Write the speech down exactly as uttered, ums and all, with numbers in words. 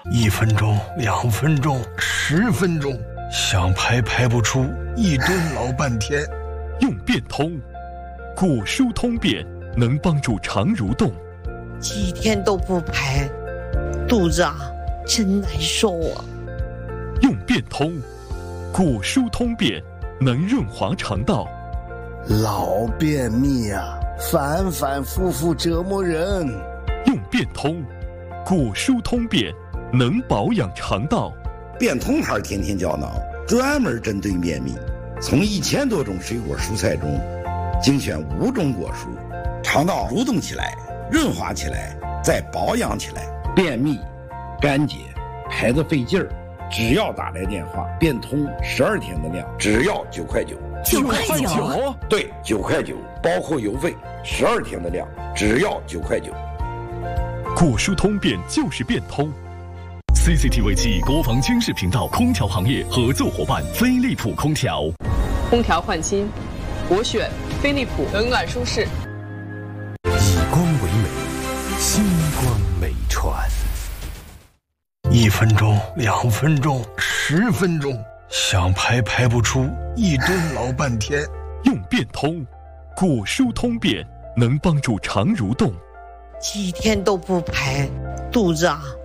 一分钟、两分钟、十分钟，想排排不出，一蹲老半天。 用变通，古书通便能帮助肠蠕动。 几天都不排，肚子啊真难受啊。 用变通，古书通便能润滑肠道。 老便秘啊，反反复复折磨人。 用变通，古书通便能保养肠道。 变通牌天天胶囊专门针对便秘，从一千多种水果蔬菜中精选五种果蔬，肠道蠕动起来，润滑起来，再保养起来。便秘、干结、排得费劲儿，只要打来电话，变通十二天的量，只要九块九。 九块九？ 对，九块九，包括邮费，十二天的量，只要九块九。 古书通便就是变通。 C C T V 暨国防军事频道空调行业合作伙伴飞利浦空调。 空调换新，我选飞利浦，冷暖舒适。 以光为美，星光美传。 一分钟、两分钟、十分钟，想排排不出，一蹲老半天。 用变通，古书通便能帮助肠蠕动。 几天都不排，肚子啊